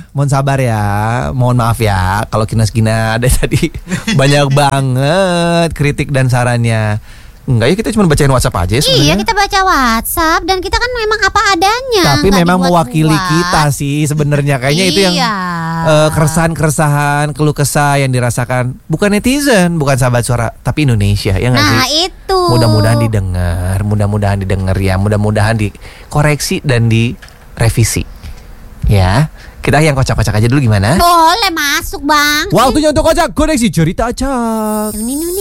mohon sabar ya, mohon maaf ya kalau Kinas-Kina ada tadi banyak banget kritik dan sarannya. Enggak ya, kita cuma bacain WhatsApp aja sebenarnya. Iya, kita baca WhatsApp dan kita kan memang apa adanya. Tapi nggak memang mewakili dibuat-buat. kita sih sebenarnya. Kayaknya itu yang keresahan-keresahan, keluh kesah yang dirasakan bukan netizen, bukan sahabat suara, tapi Indonesia, ya nggak sih? Nah itu. Mudah-mudahan didengar ya, mudah-mudahan dikoreksi dan direvisi. Ya, kita yang kocak-kocak aja dulu gimana? Boleh masuk bang. Waktunya untuk kocak koneksi cerita acak. Nuni.